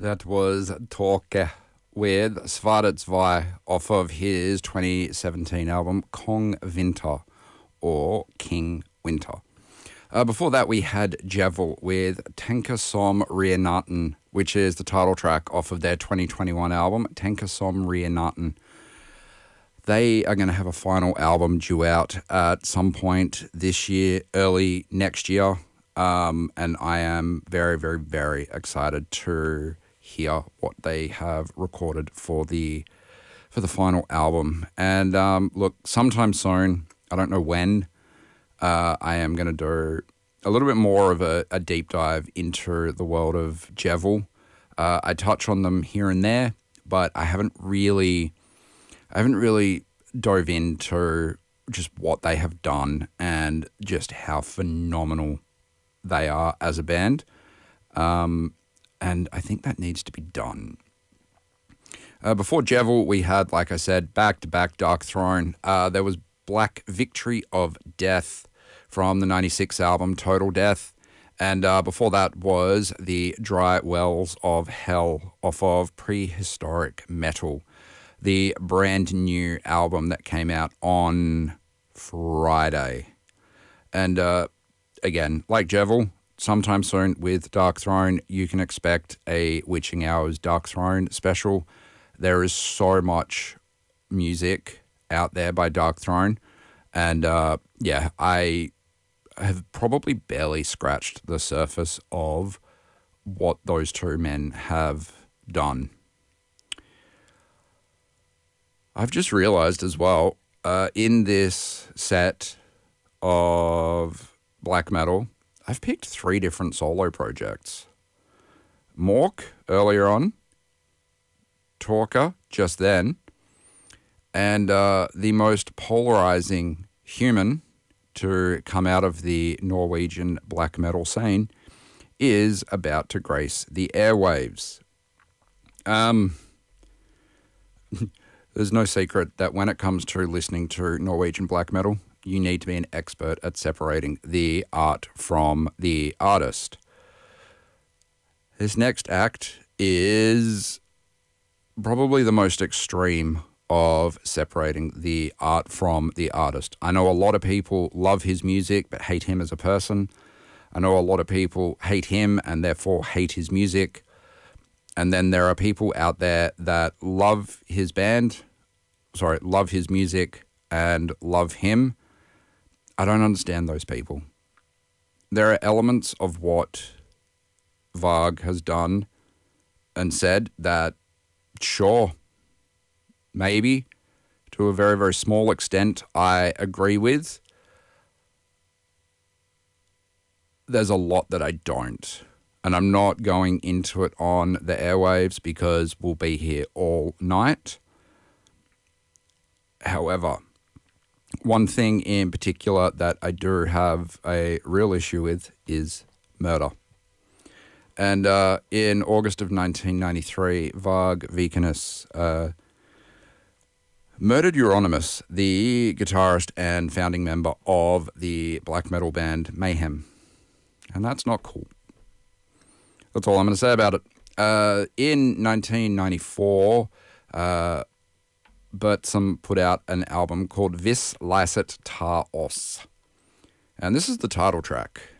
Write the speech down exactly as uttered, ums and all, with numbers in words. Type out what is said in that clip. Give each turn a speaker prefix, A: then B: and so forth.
A: That was Torke with Svaret Zwei off of his twenty seventeen album Kong Winter or King Winter. Uh, before that, we had Djävul with Tänker som Renaten, which is the title track off of their twenty twenty-one album, Tänker som Renaten. They are going to have a final album due out at some point this year, early next year, um, and I am very, very, very excited to hear what they have recorded for the for the final album. And um, look, sometime soon, I don't know when, uh, I am going to do a little bit more of a, a deep dive into the world of Djävul. Uh, I touch on them here and there, but I haven't really, I haven't really dove into just what they have done and just how phenomenal they are as a band. Um, and I think that needs to be done. Uh, before Djävul, we had, like I said, back-to-back Darkthrone. Uh, there was Black Victory of Death from the ninety-six album Total Death. And uh, before that was the Dry Wells of Hell off of Prehistoric Metal, the brand new album that came out on Friday. And uh, again, like Djävul, sometime soon with Darkthrone, you can expect a Witching Hours Darkthrone special. There is so much music out there by Darkthrone. And uh, yeah, I have probably barely scratched the surface of what those two men have done. I've just realized as well, uh, in this set of black metal, I've picked three different solo projects. Mork earlier on, Torke just then, and uh, the most polarizing human to come out of the Norwegian black metal scene is about to grace the airwaves. Um... There's no secret that when it comes to listening to Norwegian black metal, you need to be an expert at separating the art from the artist. This next act is probably the most extreme of separating the art from the artist. I know a lot of people love his music but hate him as a person. I know a lot of people hate him and therefore hate his music. And then there are people out there that love his band, sorry, love his music and love him. I don't understand those people. There are elements of what Varg has done and said that, sure, maybe, to a very, very small extent, I agree with. There's a lot that I don't. And I'm not going into it on the airwaves because we'll be here all night. However, one thing in particular that I do have a real issue with is murder. And uh, in August of nineteen ninety-three, Varg Vikernes uh, murdered Euronymous, the guitarist and founding member of the black metal band Mayhem. And that's not cool. That's all I'm going to say about it. Uh, in nineteen ninety-four, uh, Bertram put out an album called Vis Licet Ta Os. And this is the title track.